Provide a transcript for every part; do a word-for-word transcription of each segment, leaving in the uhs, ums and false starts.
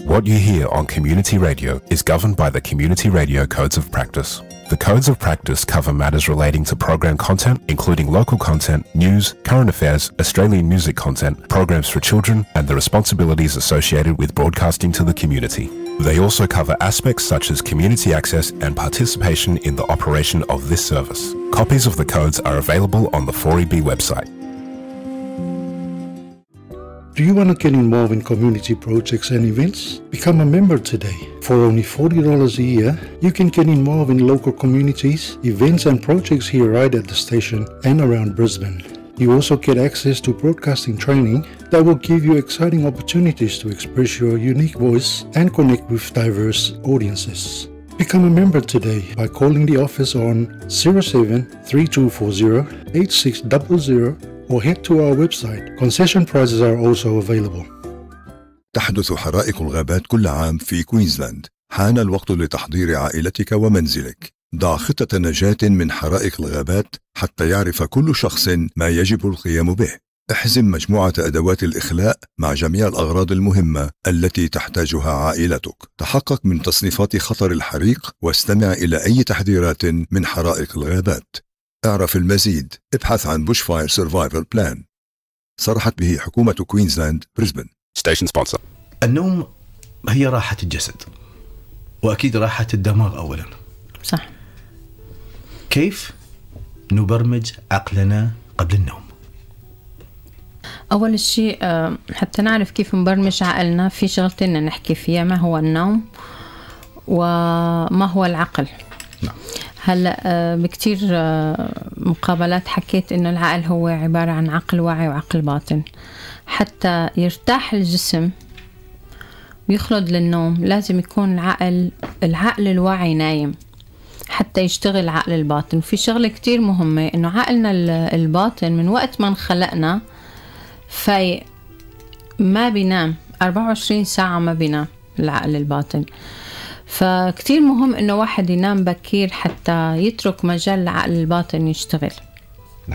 What you hear on community radio is governed by the Community Radio Codes of Practice. The Codes of Practice cover matters relating to program content, including local content, news, current affairs, Australian music content, programs for children, and the responsibilities associated with broadcasting to the community. They also cover aspects such as community access and participation in the operation of this service. Copies of the codes are available on the four E B website. Do you want to get involved in community projects and events? Become a member today. For only forty dollars a year, you can get involved in local communities, events and projects here right at the station and around Brisbane. You also get access to broadcasting training that will give you exciting opportunities to express your unique voice and connect with diverse audiences. Become a member today by calling the office on zero seven three two four zero eight six zero zero or head to our website. Concession prices are also available. تحدث حرائق الغابات كل عام في كوينزلاند. حان الوقت لتحضير عائلتك ومنزلك. ضع خطة نجاة من حرائق الغابات حتى يعرف كل شخص ما يجب القيام به. احزم مجموعة أدوات الإخلاء مع جميع الأغراض المهمة التي تحتاجها عائلتك. تحقق من تصنيفات خطر الحريق واستمع إلى أي تحذيرات من حرائق الغابات. اعرف المزيد. ابحث عن Bushfire Survival Plan. صرحت به حكومة كوينزلاند بريسبن. Station sponsor. النوم هي راحة الجسد وأكيد راحة الدماغ أولا. صح. كيف نبرمج عقلنا قبل النوم؟ أول شيء حتى نعرف كيف نبرمج عقلنا في شغلتين نحكي فيها، ما هو النوم وما هو العقل. نعم. هلأ بكتير مقابلات حكيت إنه العقل هو عبارة عن عقل واعي وعقل باطن. حتى يرتاح الجسم ويخلد للنوم لازم يكون العقل العقل الواعي نايم حتى يشتغل العقل الباطن. في شغلة كتير مهمة إنه عقلنا الباطن من وقت ما انخلقنا في ما بينام أربعة وعشرين ساعة، ما بينام العقل الباطن. فكتير مهم إنه واحد ينام بكير حتى يترك مجال العقل الباطن يشتغل. نعم.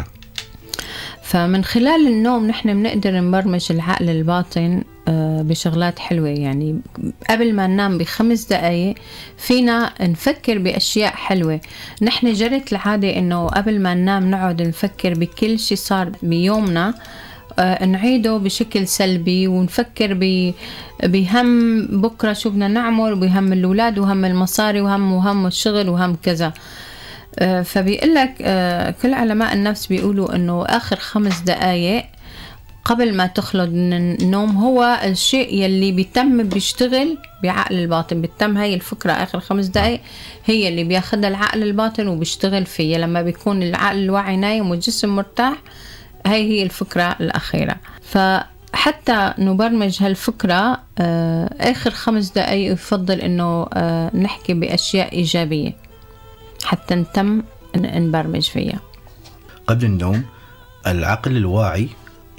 فمن خلال النوم نحن بنقدر نبرمج العقل الباطن بشغلات حلوة. يعني قبل ما ننام بخمس دقايق فينا نفكر بأشياء حلوة. نحن جرت العادة إنه قبل ما ننام نقعد نفكر بكل شيء صار بيومنا، نعيده بشكل سلبي ونفكر بهم بكرة شو بدنا نعمل، وبهم الأولاد وهم المصاري وهم وهم الشغل وهم كذا. فبيقول لك كل علماء النفس بيقولوا إنه آخر خمس دقايق قبل ما تخلد من النوم هو الشيء يلي بيتم بيشتغل بعقل الباطن. بيتم هاي الفكرة آخر خمس دقايق هي اللي بياخدها العقل الباطن وبيشتغل فيها. لما بيكون العقل الواعي نايم والجسم مرتاح هاي هي الفكرة الأخيرة. فحتى نبرمج هالفكرة آخر خمس دقايق يفضل إنه نحكي بأشياء إيجابية حتى نتم نبرمج فيها. قبل النوم العقل الواعي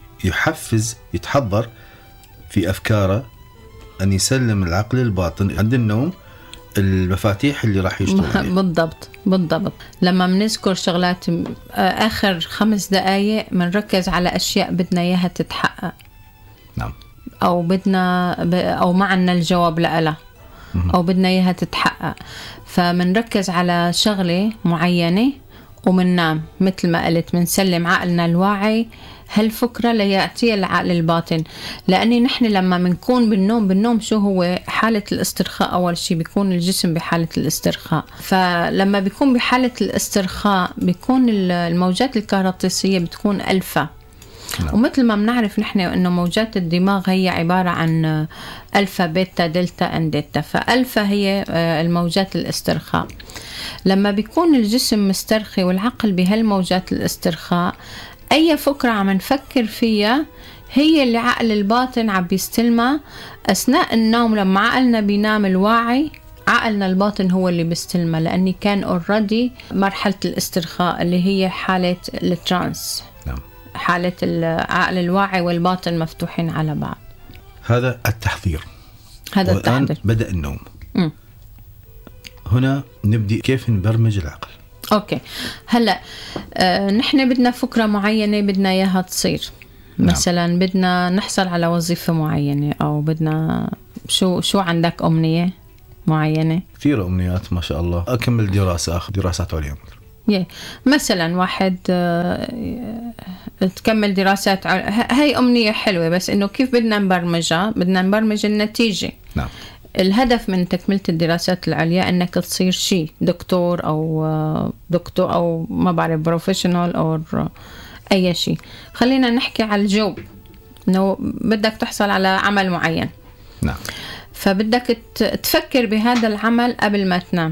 يحفز يتحضر في أفكاره أن يسلم العقل الباطن عند النوم المفاتيح اللي راح يشتغل. بالضبط بالضبط. لما بنذكر شغلات آخر خمس دقايق بنركز على أشياء بدنا إياها تتحقق. نعم. أو بدنا أو معنا الجواب لها أو بدنا إياها تتحقق، فمنركز على شغلة معينة ومننام. مثل ما قلت منسلم عقلنا الواعي هالفكرة ليأتي العقل الباطن. لأني نحن لما منكون بالنوم بالنوم شو هو حالة الاسترخاء. أول شيء بيكون الجسم بحالة الاسترخاء. فلما بيكون بحالة الاسترخاء بيكون الموجات الكهروطيسية بتكون ألفا. نعم. ومثل ما بنعرف نحن إنه موجات الدماغ هي عبارة عن ألفا بيتا دلتا أن ديتا. فألفا هي الموجات الاسترخاء. لما بيكون الجسم مسترخي والعقل بهالموجات الاسترخاء أي فكرة عم نفكر فيها هي اللي عقل الباطن عم بيستلمها أثناء النوم. لما عقلنا بينام الواعي عقلنا الباطن هو اللي بيستلمها، لأني كان أوريدي مرحلة الاسترخاء اللي هي حالة الترانس. نعم. حالة العقل الواعي والباطن مفتوحين على بعض. هذا التحضير. هذا التحضير. بدأ النوم. م. هنا نبدأ كيف نبرمج العقل. أوكي. هلأ آه نحن بدنا فكرة معينة بدنا إياها تصير. مثلا نعم. بدنا نحصل على وظيفة معينة، أو بدنا شو شو عندك أمنية معينة؟ كثير أمنيات ما شاء الله. أكمل دراسة، أخذ دراسات عليا مثلا واحد تكمل دراسات، هاي أمنية حلوة، بس إنه كيف بدنا نبرمجها؟ بدنا نبرمج النتيجة. نعم. الهدف من تكملة الدراسات العليا إنك تصير شيء دكتور أو دكتور أو ما بعرف بروفيشنال أو أي شيء. خلينا نحكي على الجوب، إنه بدك تحصل على عمل معين. نعم. فبدك تفكر بهذا العمل قبل ما تنام،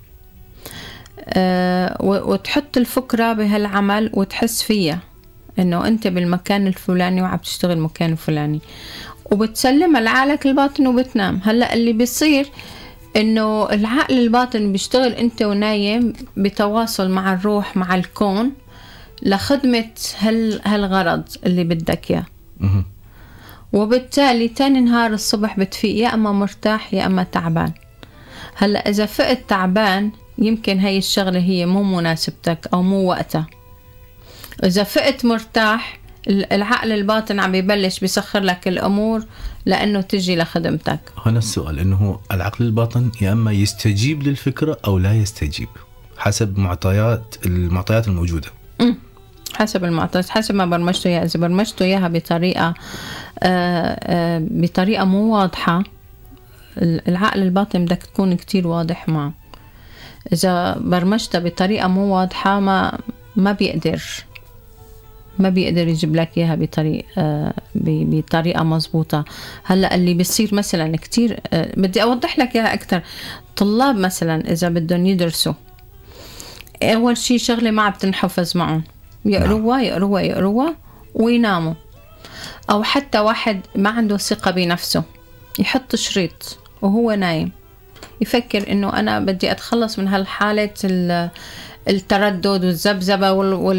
أه وتحط الفكرة بهالعمل وتحس فيها إنه أنت بالمكان الفلاني وعم تشتغل مكان الفلاني، وبتسلمها لعقلك الباطن وبتنام. هلأ اللي بيصير إنه العقل الباطن بيشتغل أنت ونايم بتواصل مع الروح مع الكون لخدمة هال هالغرض اللي بدك إياه، وبالتالي تاني نهار الصبح بتفيق يا أما مرتاح يا أما تعبان. هلأ إذا فقت تعبان يمكن هاي الشغلة هي مو مناسبتك أو مو وقتها. إذا فقت مرتاح العقل الباطن عم يبلش بيسخر لك الأمور لأنه تجي لخدمتك. هنا السؤال إنه العقل الباطن يا أما يستجيب للفكرة أو لا يستجيب حسب معطيات المعطيات الموجودة. م. حسب المعطيات، حسب ما برمجته إياها. إذا برمجته إياها بطريقة آآ آآ بطريقة مو واضحة، العقل الباطن بدك تكون كتير واضح معه. إذا برمجتها بطريقة مو واضحة ما ما بيقدر ما بيقدر يجيب لك إياها بطريقة بطريقة مزبوطة. هلأ اللي بيصير مثلا كتير، بدي أوضح لك إياها أكتر. طلاب مثلا إذا بدهم يدرسوا، أول شيء شغلة ما عم تنحفظ معهم، يقروها يقروها يقروها ويناموا. أو حتى واحد ما عنده ثقة بنفسه يحط شريط وهو نايم، يفكر إنه أنا بدي أتخلص من هالحالة التردد والذبذبة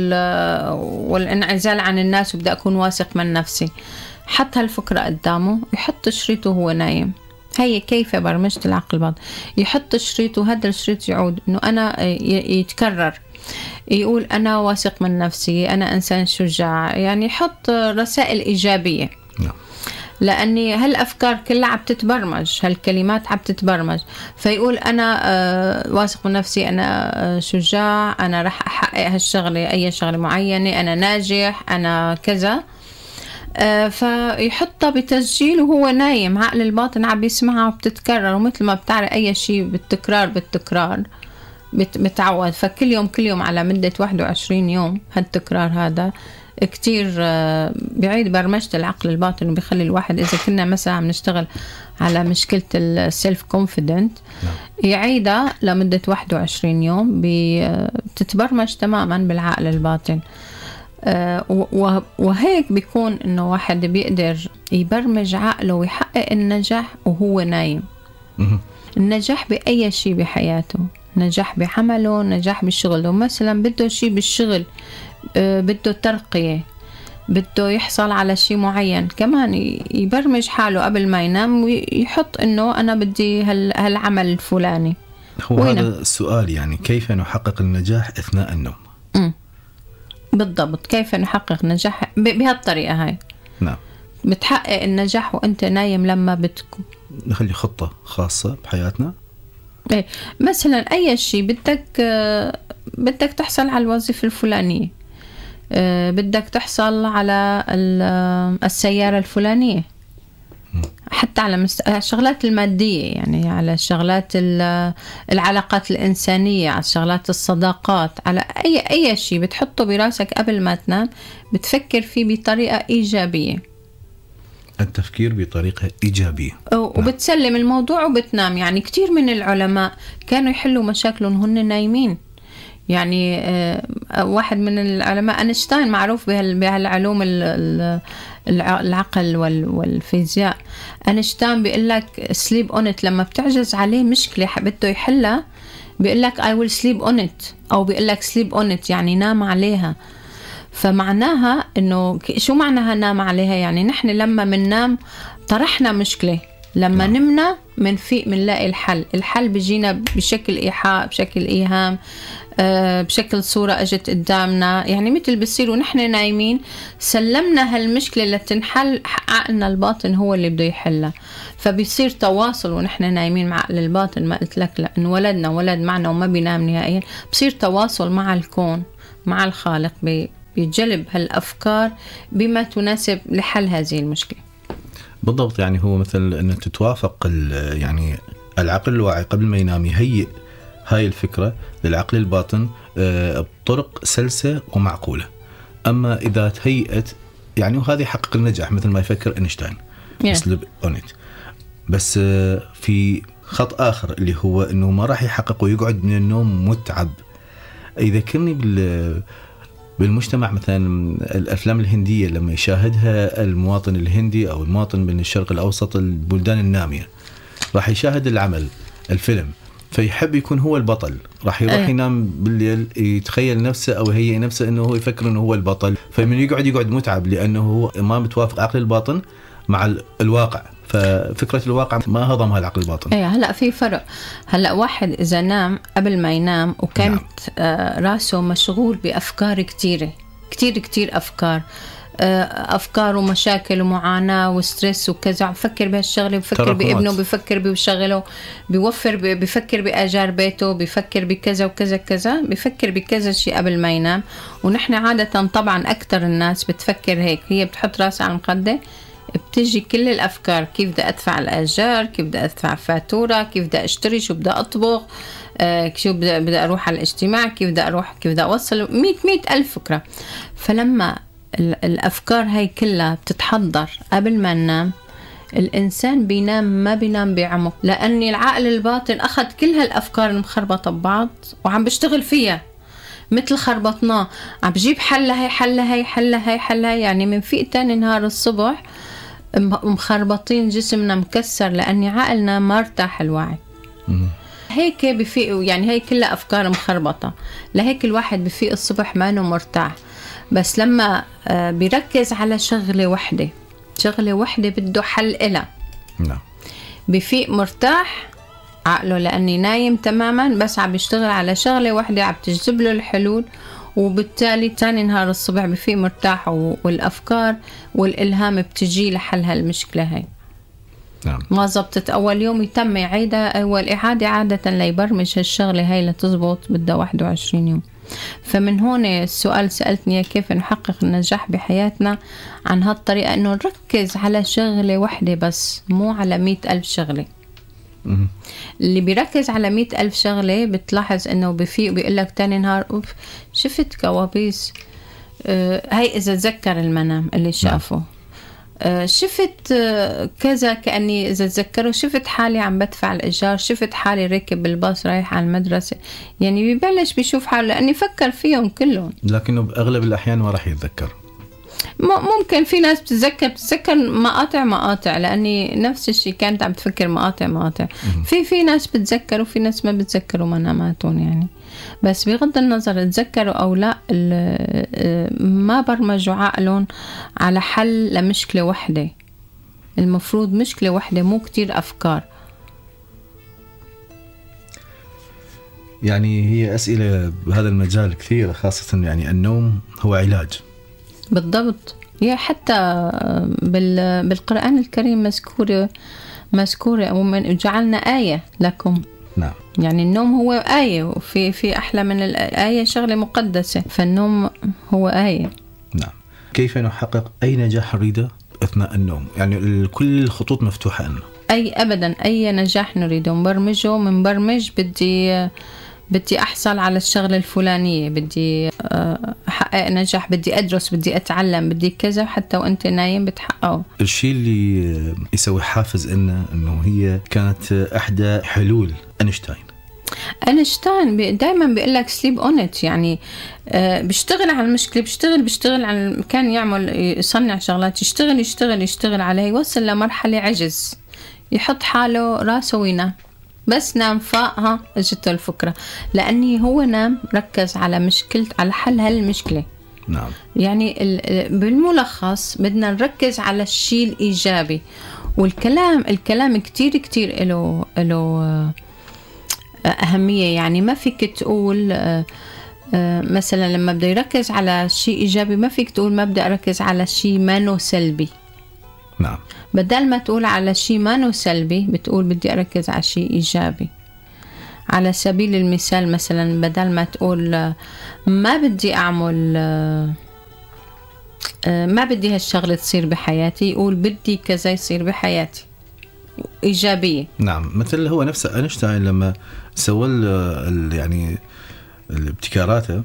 والانعزال عن الناس وبدي أكون واثق من نفسي. حط هالفكرة قدامه، يحط شريطه وهو نايم. هي كيف برمجت العقل الباطن؟ يحط شريط وهذا الشريط يعود إنه أنا يتكرر، يقول أنا واثق من نفسي، أنا إنسان شجاع، يعني يحط رسائل إيجابية. لأني هالأفكار كلها عم تتبرمج، هالكلمات عم تتبرمج. فيقول أنا آه واثق من نفسي، أنا آه شجاع، أنا رح أحقق هالشغلة، أي شغلة معينة، أنا ناجح، أنا كذا. آه فيحطها بتسجيل وهو نايم، عقل الباطن عم يسمعها وبتتكرر. ومثل ما بتعرف أي شيء بالتكرار بالتكرار بتعود. فكل يوم كل يوم على مدة واحد وعشرين يوم هالتكرار هذا كتير بعيد برمجة العقل الباطن، وبيخلي الواحد إذا كنا مثلا عم نشتغل على مشكلة السيلف كونفيدنت يعيدها لمدة واحد وعشرين يوم بتتبرمج تماما بالعقل الباطن. وهيك بيكون إنه واحد بيقدر يبرمج عقله ويحقق النجاح وهو نايم. النجاح بأي شيء بحياته، نجاح بعمله، نجاح بشغله. مثلا بده شيء بالشغل، بده ترقية، بده يحصل على شيء معين، كمان يبرمج حاله قبل ما ينام ويحط إنه أنا بدي هالعمل الفلاني. هو هذا السؤال، يعني كيف نحقق النجاح أثناء النوم؟ م. بالضبط، كيف نحقق نجاح بهالطريقة هاي. نعم. بتحقق النجاح وأنت نايم لما بتكون نخلي خطة خاصة بحياتنا. إيه مثلا أي شيء بدك بدك تحصل على الوظيفة الفلانية، بدك تحصل على السيارة الفلانية، حتى على الشغلات المادية، يعني على الشغلات العلاقات الإنسانية، على الشغلات الصداقات، على أي أي شيء بتحطه براسك قبل ما تنام بتفكر فيه بطريقة إيجابية. التفكير بطريقة إيجابية، وبتسلم الموضوع وبتنام. يعني كتير من العلماء كانوا يحلوا مشاكلهم هن نايمين. يعني واحد من العلماء أينشتاين معروف بهالعلوم العقل والفيزياء. أينشتاين بيقول لك sleep on it، لما بتعجز عليه مشكلة بده يحلها بيقول لك I will sleep on it، أو بيقول لك sleep on it يعني نام عليها. فمعناها إنه شو معناها نام عليها؟ يعني نحن لما مننام طرحنا مشكلة لما نعم. نمنا منفيق منلاقي الحل. الحل بيجينا بشكل إيحاء، بشكل إيهام، آه بشكل صورة أجت قدامنا. يعني مثل بصير ونحن نايمين سلمنا هالمشكلة لتنحل، عقلنا الباطن هو اللي بده يحلها. فبيصير تواصل ونحن نايمين مع عقل الباطن. ما قلت لك لأن ولدنا ولد معنا وما بينام نهائيا، بصير تواصل مع الكون مع الخالق بجلب هالأفكار بما تناسب لحل هذه المشكلة. بالضبط. يعني هو مثل أن تتوافق يعني العقل الواعي قبل ما ينام يهيئ هاي الفكرة للعقل الباطن بطرق سلسة ومعقولة. أما إذا تهيئت يعني وهذه يحقق النجاح مثل ما يفكر أينشتاين اسلوب أونيت. بس في خط آخر اللي هو أنه ما راح يحقق ويقعد من النوم متعب. يذكرني بال بالمجتمع مثلا الأفلام الهندية لما يشاهدها المواطن الهندي أو المواطن من الشرق الأوسط البلدان النامية، راح يشاهد العمل الفيلم فيحب يكون هو البطل. راح يروح أيه. ينام بالليل يتخيل نفسه أو يهيئ نفسه أنه هو يفكر أنه هو البطل، فمن يقعد يقعد متعب لأنه هو ما متوافق عقل الباطن مع الواقع. ففكرة الواقع ما هضمها العقل الباطن. ايه هلا في فرق. هلا واحد اذا نام قبل ما ينام وكانت نعم. آه راسه مشغول بافكار كتيره كتير كتير افكار آه افكار ومشاكل ومعاناه وستريس وكذا، بفكر بهالشغله، بفكر بابنه، بفكر بشغله، بيوفر بفكر باجار بيته، بفكر بكذا وكذا كذا، بفكر بكذا شيء قبل ما ينام. ونحن عاده طبعا اكثر الناس بتفكر هيك، هي بتحط راسها على المخده بتجي كل الأفكار، كيف بدي أدفع الأجار، كيف بدي أدفع فاتورة، كيف بدي أشتري، شو بدي أطبخ، آه، شو بدي, بدي أروح على الاجتماع، كيف بدي أروح، كيف بدي أوصل، مية مية ألف فكرة. فلما الأفكار هاي كلها بتتحضر قبل ما ننام، الإنسان بينام ما بينام بعمق، لأن العقل الباطن أخذ كل هالأفكار المخربطة ببعض وعم بيشتغل فيها مثل خربطناه، عم بجيب حلها هي حلها هي حلها هي حلها. يعني من فيق تاني نهار الصبح مخربطين، جسمنا مكسر لأن عقلنا ما ارتاح الوعي. هيك بفيق، يعني هي كلها أفكار مخربطة. لهيك الواحد بفيق الصبح ما انه مرتاح. بس لما بيركز على شغلة وحدة، شغلة وحدة بده حل إلها، نعم، بفيق مرتاح عقله لأني نايم تماما، بس عم بيشتغل على شغلة واحدة عم تجذب له الحلول. وبالتالي تاني نهار الصبح بفيق مرتاح، والأفكار والإلهام بتجي لحل هالمشكلة هاي. نعم. ما زبطت أول يوم يتم يعيدها، والإعادة عادة ليبرمج هالشغلة هاي لتزبط بدها واحد وعشرين يوم. فمن هون السؤال سألتني كيف نحقق النجاح بحياتنا عن هالطريقة، أنه نركز على شغلة واحدة بس، مو على مئة ألف شغلة. مم. اللي بيركز على مئة ألف شغلة بتلاحظ أنه بفيق بيقول لك تاني نهار أوف شفت كوابيس، آه هاي إذا تذكر المنام اللي شافه، آه شفت آه كذا، كأني إذا تذكروا شفت حالي عم بدفع الإيجار، شفت حالي راكب بالباص رايح على المدرسة. يعني بيبلش بيشوف حاله لأني فكر فيهم كلهم، لكنه بأغلب الأحيان ما راح يتذكر. ممكن في ناس بتتذكر بتتذكر مقاطع مقاطع، لأني نفس الشيء كانت عم تفكر مقاطع مقاطع. في في ناس بتتذكر وفي ناس ما بتتذكروا مناماتهم. يعني بس بغض النظر تذكروا أو لا، ما برمجوا عقلهم على حل لمشكلة واحدة. المفروض مشكلة واحدة مو كتير أفكار. يعني هي أسئلة بهذا المجال كثيرة، خاصة يعني النوم هو علاج. بالضبط. هي حتى بالقرآن الكريم مذكورة مذكورة ومن جعلنا آية لكم. نعم. يعني النوم هو آية، وفي في أحلى من الآية شغلة مقدسة، فالنوم هو آية. نعم. كيف نحقق أي نجاح نريده أثناء النوم؟ يعني كل الخطوط مفتوحة لنا. أي أبدا أي نجاح نريده نبرمجه. من برمج بدي بدي أحصل على الشغلة الفلانية، بدي أحقق نجاح، بدي أدرس، بدي أتعلم، بدي كذا، حتى وأنت نايم بتحققه. الشيء اللي يسوي حافز إنه إنه هي كانت أحدى حلول أينشتاين. أينشتاين دائما بيقول لك سليب أونت، يعني بيشتغل على المشكلة، بيشتغل بيشتغل على، كان يعمل يصنع شغلات، يشتغل يشتغل يشتغل عليها، يوصل لمرحلة عجز، يحط حاله راسه وينام. بس نام فاقها اجته الفكرة، لأني هو نام ركز على مشكلة، على حل هالمشكلة. نعم. يعني بالملخص بدنا نركز على الشيء الإيجابي، والكلام الكلام كتير كتير له له أهمية. يعني ما فيك تقول مثلا لما بدي يركز على شيء إيجابي ما فيك تقول ما بدي أركز على شيء ما سلبي. نعم. بدل ما تقول على شيء ما سلبي بتقول بدي أركز على شيء إيجابي. على سبيل المثال مثلا بدل ما تقول ما بدي أعمل ما بدي هالشغلة تصير بحياتي، يقول بدي كذا يصير بحياتي، إيجابية. نعم. مثل هو نفسه أينشتاين لما سوى يعني الابتكاراته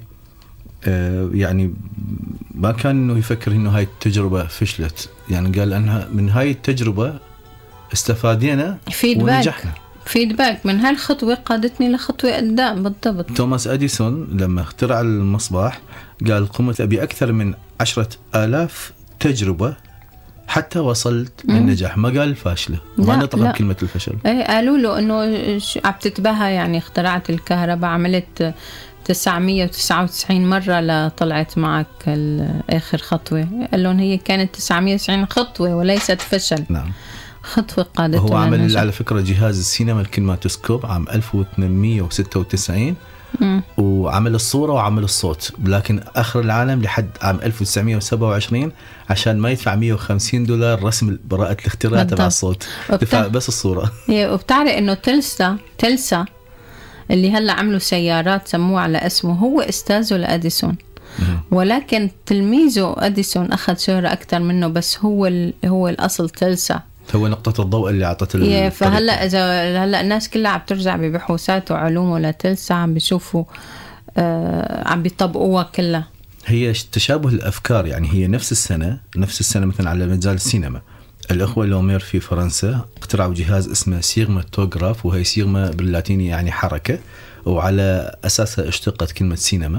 يعني ما كان إنه يفكر إنه هاي التجربة فشلت، يعني قال أنها من هاي التجربة استفادينا ونجحنا. فيدباك من هالخطوة قادتني لخطوة قدام. بالضبط. توماس أديسون لما اخترع المصباح قال قمت بأكثر من عشرة آلاف تجربة حتى وصلت للنجاح، ما قال فاشلة، ما نطق كلمة الفشل. ايه قالوا له انه عم تتباهى، يعني اخترعت الكهرباء، عملت تسعمية وتسعة وتسعين مرة لطلعت معك آخر خطوة. قال لهم هي كانت تسعمية وتسعين خطوة وليست فشل. نعم. خطوة قادته. هو عمل على فكرة جهاز السينما الكينماتوسكوب عام ألف وثمانمية وستة وتسعين م. وعمل الصورة وعمل الصوت، لكن آخر العالم لحد عام ألف وتسعمية وسبعة وعشرين عشان ما يدفع مية وخمسين دولار رسم براءة الاختراع تبع الصوت، دفع بس الصورة. وبتعرف إنه تلسا تلسا اللي هلا عملوا سيارات سموه على اسمه، هو استاذه لأديسون، ولكن تلميذه أديسون أخذ شهرة أكتر منه، بس هو هو الأصل تلسا، هو نقطة الضوء اللي عطت ال. فهلا إذا هلا الناس كلها عم ترجع ببحوثات وعلوم لتلسا، عم بيشوفوا آه عم بيطبقوها كلها. هي تشابه الأفكار، يعني هي نفس السنة نفس السنة مثلا على مجال السينما الأخوة لومير في فرنسا اخترعوا جهاز اسمه سيغماتوغراف، وهي سيغما باللاتيني يعني حركة، وعلى أساسها اشتقت كلمة سينما.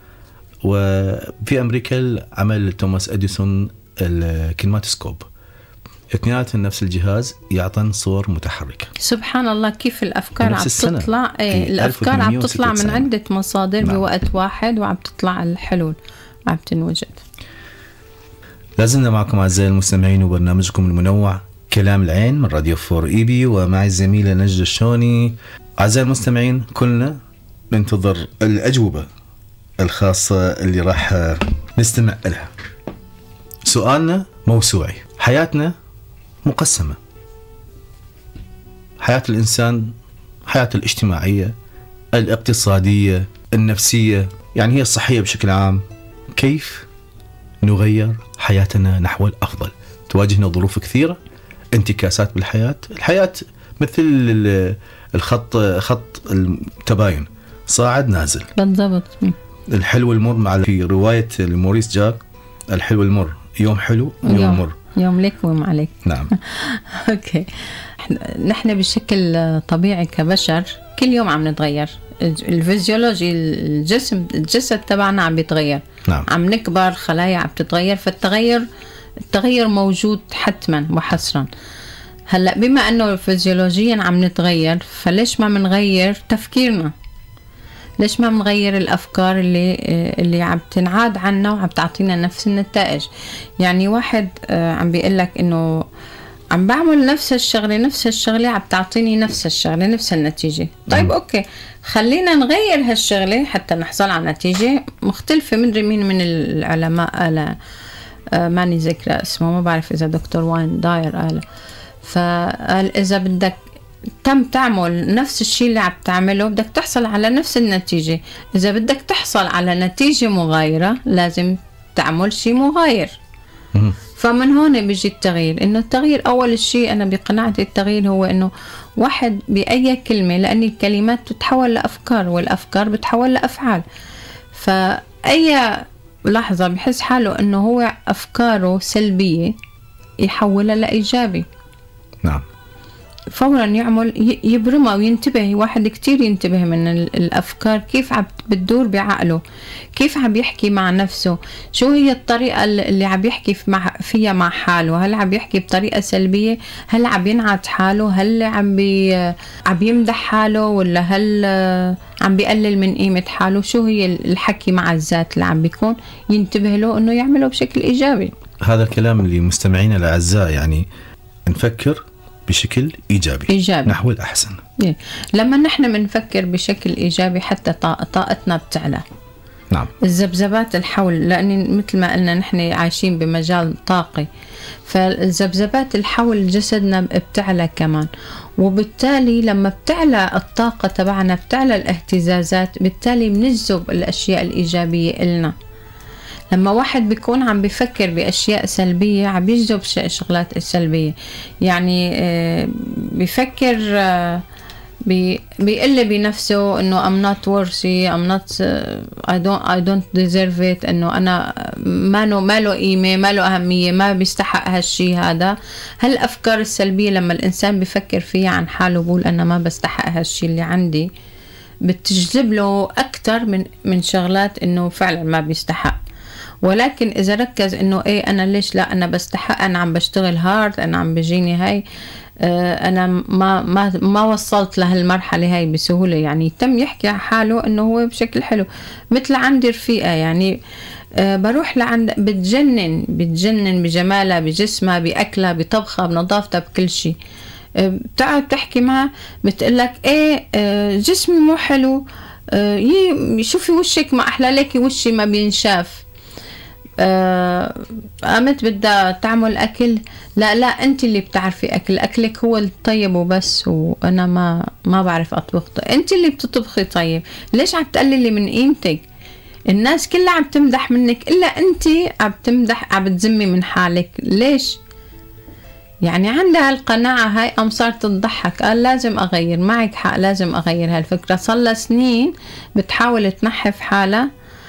وفي أمريكا عمل توماس أديسون الكينماتوسكوب، اثنيناتهم نفس الجهاز يعطن صور متحركة. سبحان الله كيف الأفكار عم تطلع. ايه الأفكار عم تطلع من عدة مصادر. نعم. بوقت واحد وعم تطلع الحلول عم تنوجد. لازلنا معكم أعزائي المستمعين وبرنامجكم المنوع كلام العين من راديو فور إيبي، ومع الزميلة نجد الشوني. أعزائي المستمعين كلنا ننتظر الأجوبة الخاصة اللي راح نستمع لها. سؤالنا موسوعي، حياتنا مقسمة، حياة الإنسان، حياة الاجتماعية، الاقتصادية، النفسية، يعني هي الصحية بشكل عام. كيف نغير حياتنا نحو الأفضل؟ تواجهنا ظروف كثيرة، انتكاسات بالحياة. الحياة مثل الخط خط التباين، صاعد نازل. بالضبط. الحلو والمر، مع في رواية موريس جاك الحلو والمر، يوم حلو يوم, يوم مر، يوم لك ويوم عليك. نعم. اوكي. نحن بشكل طبيعي كبشر كل يوم عم نتغير، الفيزيولوجي الجسم الجسد تبعنا عم بيتغير. نعم. عم نكبر، خلايا عم تتغير، فالتغير التغير موجود حتما وحصرا. هلا بما انه فيزيولوجيا عم نتغير، فليش ما منغير تفكيرنا؟ ليش ما منغير الأفكار اللي اللي عم تنعاد عنا وعم تعطينا نفس النتائج؟ يعني واحد عم بيقلك إنه عم بعمل نفس الشغلة نفس الشغلة عم تعطيني نفس الشغلة نفس النتيجة. طيب أوكي، خلينا نغير هالشغلة حتى نحصل على نتيجة مختلفة. مدري مين من العلماء قال، ماني ذكرى اسمه، ما بعرف إذا دكتور واين داير قال، فقال إذا بدك تم تعمل نفس الشيء اللي عم تعمله بدك تحصل على نفس النتيجة. إذا بدك تحصل على نتيجة مغايرة لازم تعمل شيء مغاير. فمن هون بيجي التغيير. إنه التغيير أول شيء أنا بقناعة التغيير هو إنه واحد بأي كلمة، لأن الكلمات بتتحول لأفكار والأفكار بتتحول لأفعال. فأي لحظة بحس حاله إنه هو أفكاره سلبية يحولها لإيجابي. نعم. فورا يعمل يبرمها وينتبه. واحد كتير ينتبه من الأفكار كيف عم بتدور بعقله، كيف عم يحكي مع نفسه، شو هي الطريقة اللي عم يحكي مع فيها مع حاله. هل عم يحكي بطريقة سلبية؟ هل عم ينعت حاله؟ هل عم بي عم يمدح حاله؟ ولا هل عم بيقلل من قيمة حاله؟ شو هي الحكي مع الذات اللي عم بيكون؟ ينتبه له إنه يعمله بشكل إيجابي. هذا الكلام اللي مستمعينا الأعزاء يعني نفكر بشكل إيجابي, إيجابي. نحو الأحسن. لما نحن بنفكر بشكل إيجابي حتى طاقتنا بتعلى. نعم. الذبذبات الحول، لأن مثل ما قلنا نحن عايشين بمجال طاقي، فالذبذبات الحول جسدنا بتعلى كمان، وبالتالي لما بتعلى الطاقة تبعنا بتعلى الاهتزازات، بالتالي بنجذب الأشياء الإيجابية إلنا. لما واحد بيكون عم بيفكر بأشياء سلبية عم بيجذب شغلات سلبية، يعني بيفكر بيقل بنفسه إنه I'm not worthy, I'm not I don't I don't deserve it، إنه أنا ما له ما له قيمة، ما له أهمية، ما بيستحق هالشي هذا. هالأفكار السلبية لما الإنسان بيفكر فيها عن حاله بقول أنا ما بستحق هالشي اللي عندي، بتجذب له أكتر من من شغلات إنه فعلا ما بيستحق. ولكن إذا ركز إنه إيه أنا ليش لا أنا بستحق، أنا عم بشتغل هارد، أنا عم بجيني هاي، أنا ما ما ما وصلت لهالمرحلة هاي بسهولة، يعني تم يحكي عن حاله إنه هو بشكل حلو. مثل عندي رفيقة يعني بروح لعند بتجنن بتجنن بجمالها، بجسمها، بأكلها، بطبخها، بنظافتها، بكل شيء. بتقعد تحكي معها بتقلك إيه جسمي مو حلو، شوفي وشك ما أحلى لك، وشي ما بينشاف. قامت بدها تعمل أكل، لا لا أنت اللي بتعرفي أكل، أكلك هو الطيب وبس، وأنا ما ما بعرف أطبخ. أنت اللي بتطبخي طيب، ليش عم تقللي من قيمتك؟ الناس كلها عم تمدح منك إلا أنت عم تمدح عم تزمي من حالك، ليش؟ يعني عندها القناعة هاي، أم صارت تضحك، قال لازم أغير. معك حق، لازم أغير هالفكرة. صار لها سنين بتحاول تنحف حالها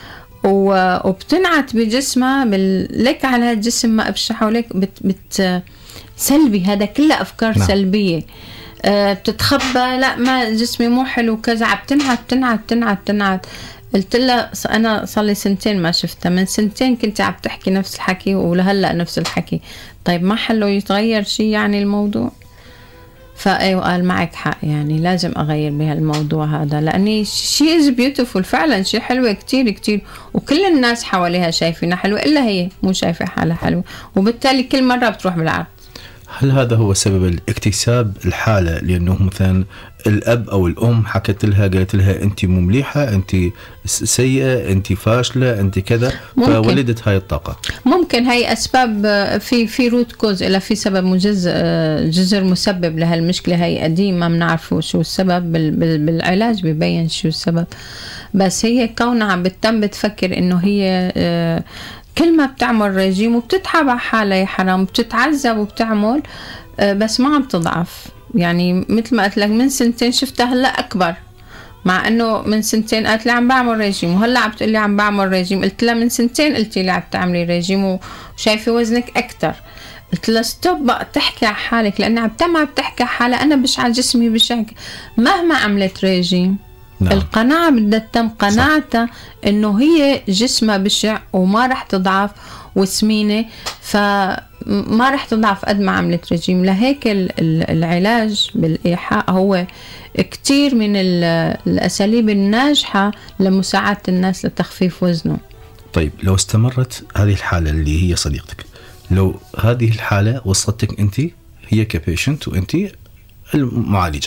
وبتنعت بجسمها لك على هالجسم ما أبشحه لك، بت, بت سلبي، هذا كله أفكار نعم. سلبية. أه بتتخبى، لا ما جسمي مو حلو كذا، عم تنعت تنعت تنعت تنعت. قلت لها أنا صار لي سنتين ما شفتها، من سنتين كنت عم تحكي نفس الحكي ولهلأ نفس الحكي، طيب ما حلو يتغير شيء يعني الموضوع؟ فأيوة قال معك حق، يعني لازم أغير بهالموضوع هذا، لأني شيء is beautiful فعلا، شيء حلوة كتير كتير، وكل الناس حواليها شايفينها حلوة إلا هي مو شايفة حالها حلوة، وبالتالي كل مرة بتروح بالعرض. هل هذا هو سبب الاكتساب الحالة؟ لأنه مثلا الأب أو الأم حكت لها قالت لها أنت مو مليحة، أنت سيئة، أنت فاشلة، أنت كذا، فولدت هاي الطاقة. ممكن هاي أسباب، في في روت كوز، إلا في سبب مجز جذر مسبب لهالمشكلة هاي قديم ما بنعرفه شو السبب، بالعلاج بيبين شو السبب، بس هي كونها عم بتتم بتفكر إنه هي كل ما بتعمل رجيم وبتتعب على حالها يا حرام، بتتعذب وبتعمل بس ما عم تضعف. يعني مثل ما قلت لك من سنتين شفتها هلا أكبر، مع إنه من سنتين قالت لي عم بعمل رجيم، وهلا عم بتقول لي عم بعمل رجيم. قلت لها من سنتين قلتي لي عم تعملي رجيم وشايفة وزنك أكتر. قلت لها ستوب بقى تحكي على حالك، لأن عم تم بتحكي على حالها، أنا بشع جسمي بشع مهما عملت رجيم. نعم. القناعة بدها تتم قناعتها إنه هي جسمها بشع وما رح تضعف وسمينة، فما رح تضعف قد ما عملت رجيم. لهيك العلاج بالإيحاء هو كتير من الأساليب الناجحة لمساعدة الناس لتخفيف وزنه. طيب لو استمرت هذه الحالة اللي هي صديقتك، لو هذه الحالة وصلتك أنت هي كبيشنت وأنت المعالجة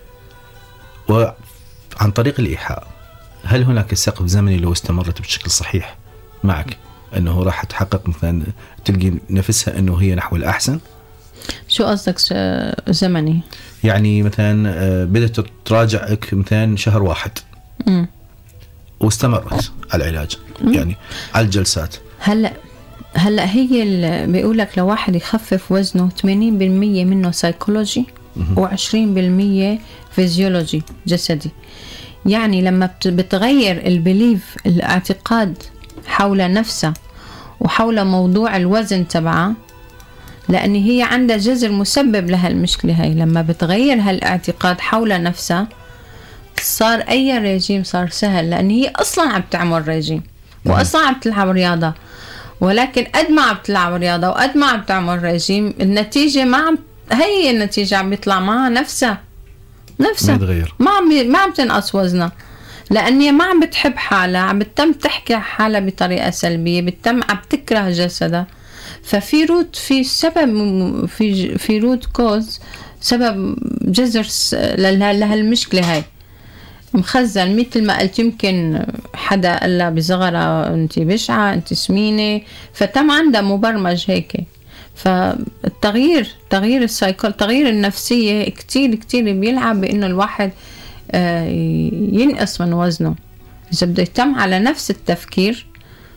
وعن طريق الإيحاء، هل هناك سقف زمني لو استمرت بشكل صحيح معك أنه راح تحقق مثلا تلقي نفسها أنه هي نحو الأحسن؟ شو قصدك زمني؟ يعني مثلا بدأت تراجعك مثلا شهر واحد م. واستمرت على العلاج، م. يعني على الجلسات. هلأ هلأ هي اللي بيقولك لو واحد يخفف وزنه ثمانين بالمية منه سايكولوجي وعشرين بالمية فيزيولوجي جسدي. يعني لما بتغير البليف الاعتقاد حول نفسها وحول موضوع الوزن تبعها، لأن هي عندها جذر مسبب لها المشكلة هاي، لما بتغير هالاعتقاد حول نفسها صار أي رجيم صار سهل، لأن هي أصلا عم تعمل رجيم وأصلا عم تلعب رياضة، ولكن قد ما عم تلعب رياضة وقد ما عم تعمل رجيم النتيجة ما عم هي النتيجة عم بيطلع معها نفسها نفسها ما عم ما عم تنقص وزنها، لأني ما عم بتحب حالها، عم بتم تحكي حالها بطريقة سلبية، بتم عم تكره جسدها. ففي روت في سبب في في روت كوز سبب جذر لهالمشكلة هاي مخزن. مثل ما قلت يمكن حدا قال لها بصغرها انت بشعة انت سمينة فتم عندها مبرمج هيك. فالتغيير تغيير السايكل تغيير النفسية كتير كتير بيلعب بانه الواحد ينقص من وزنه. اذا بده يتم على نفس التفكير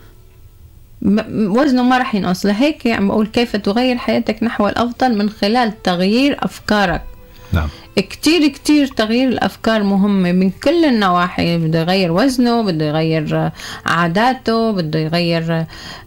وزنه ما رح ينقص. لهيك عم بقول كيف تغير حياتك نحو الافضل من خلال تغيير افكارك. نعم. كتير كتير تغيير الأفكار مهمة من كل النواحي. بده يغير وزنه، بده يغير عاداته، بده يغير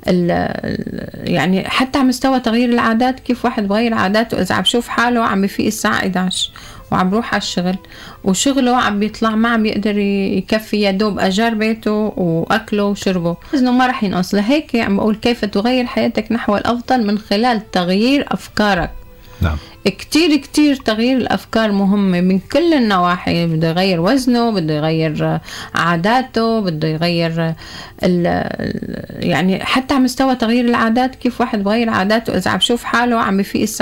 يعني حتى على مستوى تغيير العادات. كيف واحد بغير عاداته إذا عم بشوف حاله عم يفيق الساعة إحدى عشر وعم بروح على الشغل وشغله عم بيطلع ما عم يقدر يكفي يدوب أجار بيته وأكله وشربه، وزنه ما رح ينقص. لهيك عم بقول كيف تغير حياتك نحو الأفضل من خلال تغيير أفكارك. نعم. كتير كتير تغيير الأفكار مهمة من كل النواحي. بده يغير وزنه، بده يغير عاداته، بده يغير يعني حتى على مستوى تغيير العادات. كيف واحد بغير عاداته إذا عم بشوف حاله عم يفيق